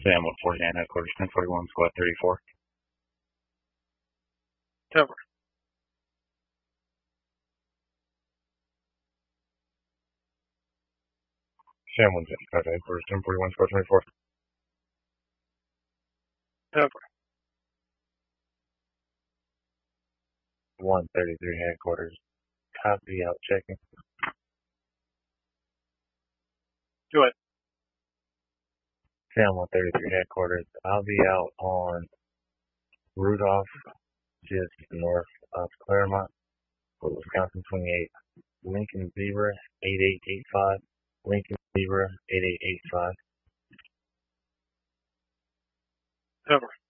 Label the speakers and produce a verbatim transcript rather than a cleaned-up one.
Speaker 1: Sam with forty-nine headquarters, ten forty-one, squad thirty-four.
Speaker 2: Cover.
Speaker 1: Sam with headquarters, ten forty-one, squad twenty-four.
Speaker 2: Cover.
Speaker 1: one thirty-three headquarters. Copy out, checking.
Speaker 2: Do it.
Speaker 1: Sam one thirty-three headquarters. I'll be out on Rudolph, just north of Claremont, for Wisconsin twenty-eight. Lincoln Zebra eight eight eight five. Lincoln Zebra eight eight eight five.
Speaker 2: Cover.